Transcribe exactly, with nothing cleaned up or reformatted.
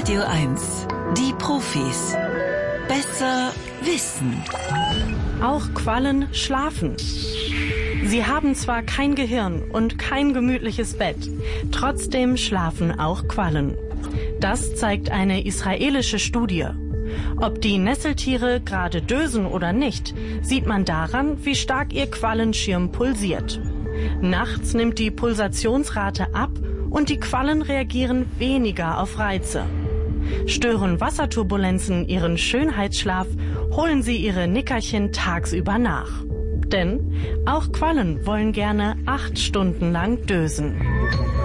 Radio eins. Die Profis. Besser wissen. Auch Quallen schlafen. Sie haben zwar kein Gehirn und kein gemütliches Bett, trotzdem schlafen auch Quallen. Das zeigt eine israelische Studie. Ob die Nesseltiere gerade dösen oder nicht, sieht man daran, wie stark ihr Quallenschirm pulsiert. Nachts nimmt die Pulsationsrate ab und die Quallen reagieren weniger auf Reize. Stören Wasserturbulenzen ihren Schönheitsschlaf, holen sie ihre Nickerchen tagsüber nach. Denn auch Quallen wollen gerne acht Stunden lang dösen.